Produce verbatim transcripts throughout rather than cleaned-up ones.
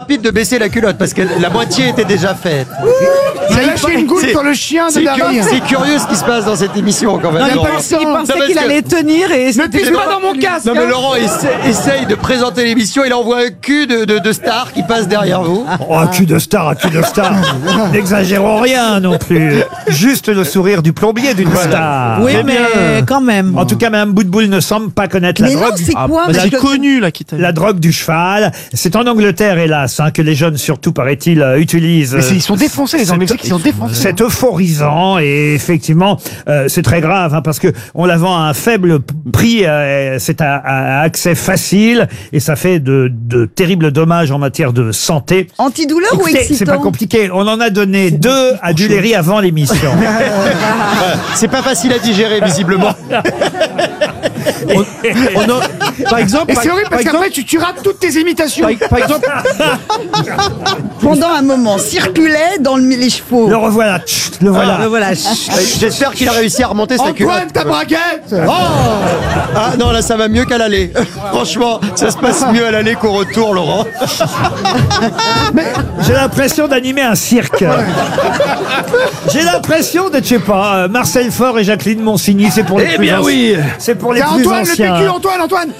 rapide de baisser la culotte parce que la moitié était déjà faite. Il a lâché une goutte C'est- sur le chien de C'est Dari. cu- c'est curieux ce qui se passe dans cette émission quand même. Il a Laurent. pas eu le Il temps. pensait parce qu'il que- allait tenir et Ne pisse pas dans mon casque. Non mais hein. Laurent essa- essaye de présenter l'émission, il envoie un cul de, de, de star qui passe derrière vous. Oh, un cul de star, un cul de star. N'exagérons rien non plus. Juste le sourire du plombier d'une star. Oui, Eh mais bien. quand même. En tout cas, Mme Boutboul ne semble pas connaître la Mais non, drogue. c'est quoi bah, parce c'est que- connu, là, qui t'a La drogue du cheval. C'est en Angleterre, hélas, hein, que les jeunes, surtout, paraît-il, euh, utilisent. Mais c'est- ils sont défoncés, les Anglais, c'est- ils sont défoncés. C'est euphorisant et effectivement, euh, c'est très grave hein, parce que on la vend à un faible p- prix. euh, c'est à, à accès facile et ça fait de, de terribles dommages en matière de santé. Antidouleur ou Écoutez, excitant? c'est pas compliqué. On en a donné deux à Duléry avant l'émission. C'est pas facile à digérer visiblement. On a- Par exemple, Et par, c'est horrible par parce exemple, qu'après tu, tu rates toutes tes imitations. par, par exemple, Pendant un moment, circulait dans le, les chevaux. Le revoilà. Chut, le voilà. Ah, le voilà. Euh, J'espère qu'il a réussi à remonter sa culotte. Antoine, ta braguette. Oh Ah non, là ça va mieux qu'à l'aller. Franchement, ça se passe mieux à l'aller qu'au retour, Laurent. J'ai l'impression d'animer un cirque. J'ai l'impression d'être, je sais pas, euh, Marcel Faure et Jacqueline Monsigny. C'est pour les Eh plus bien anci- oui. C'est pour les C'est plus Antoine, le anciens. P Q, Antoine, Antoine.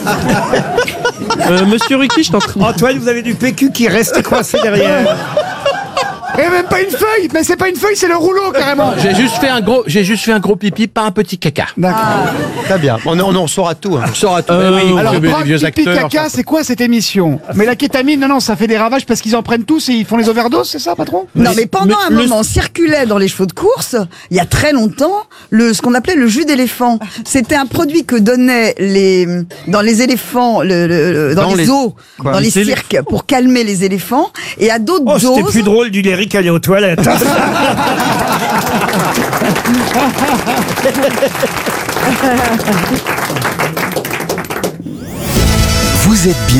euh, Monsieur Ruquier, je t'en prie. Antoine, vous avez du P Q qui reste coincé derrière. Et même pas une feuille. Mais c'est pas une feuille, c'est le rouleau carrément. J'ai juste fait un gros, j'ai juste fait un gros pipi, pas un petit caca. D'accord. Très bien, on, on en saura tout. hein. On saura tout. Euh, Mais oui, Alors, les drogue, vieux pipi, acteurs. caca, c'est quoi cette émission? Mais la kétamine, non, non, ça fait des ravages parce qu'ils en prennent tous et ils font les overdoses, c'est ça, patron? Non, mais pendant mais un le- moment, circulait dans les chevaux de course, il y a très longtemps, le, ce qu'on appelait le jus d'éléphant. C'était un produit que donnaient les, dans les éléphants, le, le- le- dans, Dans les les- zoos, quoi, dans les les élé- cirques, pour calmer les éléphants. Et à d'autres Oh, c'était doses. plus drôle du Duléry qu'aller aux toilettes. Vous êtes bien